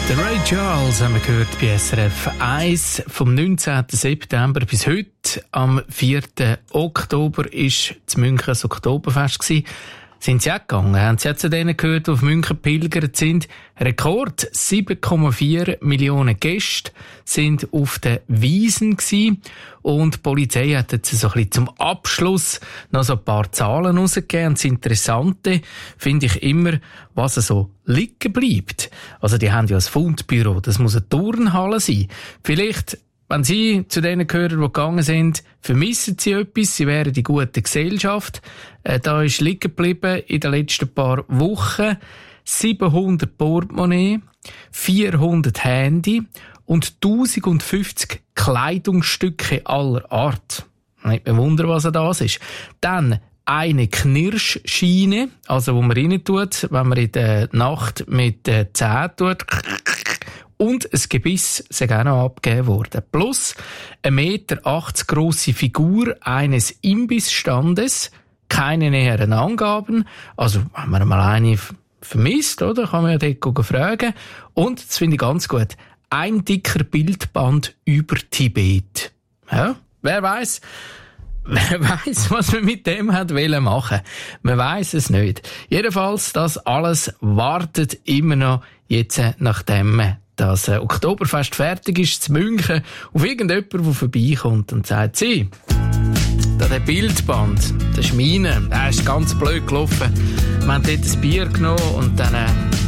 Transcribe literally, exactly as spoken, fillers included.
Der Ray Charles haben wir gehört bei S R F eins. Vom neunzehnten September bis heute, am vierten Oktober, war das München das Oktoberfest gewesen. Sind sie auch gegangen? Haben sie auch zu denen gehört, die auf München pilgert sind? Rekord sieben Komma vier Millionen Gäste sind auf den Wiesen gewesen. Und die Polizei hat jetzt so ein bisschen zum Abschluss noch so ein paar Zahlen rausgegeben. Und das Interessante finde ich immer, was so liegen bleibt. Also die haben ja ein Fundbüro, das muss eine Turnhalle sein. Vielleicht, wenn Sie zu denen gehören, die gegangen sind, vermissen Sie etwas, Sie wären die gute Gesellschaft. Äh, da ist liegen geblieben in den letzten paar Wochen siebenhundert Portemonnaie, vierhundert Handy und tausendfünfzig Kleidungsstücke aller Art. Nicht mehr wundern, was das ist. Dann eine Knirschschiene, also wo man rein tut, wenn man in der Nacht mit den Zähnen tut. Und ein Gebiss ist auch noch abgegeben worden. Plus eine Meter achtzig grosse Figur eines Imbissstandes. Keine näheren Angaben. Also, wenn man mal eine vermisst, oder? Kann man ja dort fragen. Und, das finde ich ganz gut, ein dicker Bildband über Tibet. Ja, wer weiss, wer weiss, was man mit dem hat wollen machen. Man weiss es nicht. Jedenfalls, das alles wartet immer noch jetzt, nachdem das Oktoberfest fertig ist, zu München, auf irgendjemand, der vorbeikommt und sagt, sie, da der Bildband, das ist meine, der ist ganz blöd gelaufen. Wir haben dort ein Bier genommen und dann äh,